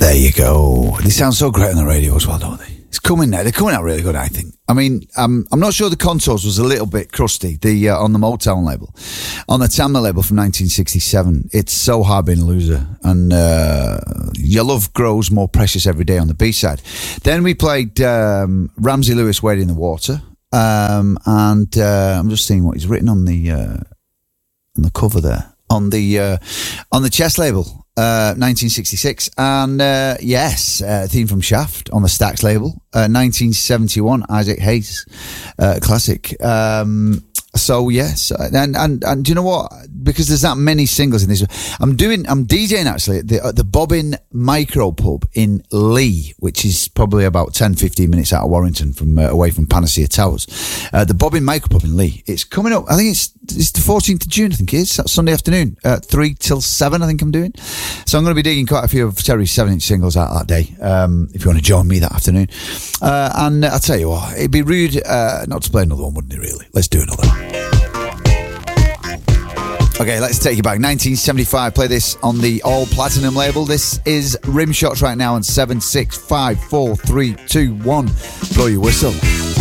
There you go. They sound so great on the radio as well, don't they? It's coming now. They're coming out really good, I think. I mean, I'm not sure the contours was a little bit crusty. On the Motown label, on the Tamla label from 1967. It's So Hard Being a Loser, and Your Love Grows More Precious Every Day on the B-side. Then we played Ramsey Lewis, Wade in the Water, and I'm just seeing what he's written on the cover there on the Chess label. 1966, and theme from Shaft on the Stax label, 1971, Isaac Hayes, classic. So yes, and do you know what? Because there's that many singles in this, I'm DJing actually at the Bobbin Micro Pub in Lee, which is probably about 10-15 minutes out of Warrington from away from Panacea Towers. The Bobbin Micro Pub in Lee. It's coming up. I think it's the 14th of June. I think it is. That's Sunday afternoon, 3 till 7. I think I'm doing. So I'm going to be digging quite a few of Terry's 7-inch singles out that day. If you want to join me that afternoon, and I'll tell you what, it'd be rude not to play another one, wouldn't it? Really? Let's do another. Okay, let's take you back. 1975, play this on the All Platinum label. This is Rimshots right now on 7, 6, 5, 4, 3, 2, 1. Blow your whistle.